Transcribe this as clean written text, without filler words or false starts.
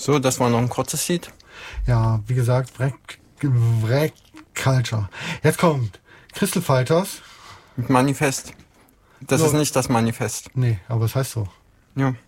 So, das war noch ein kurzes Lied. Ja, wie gesagt, Wreck Culture. Jetzt kommt Crystal Fighters. Manifest. Das ist nicht das Manifest. Nee, aber es heißt so. Ja.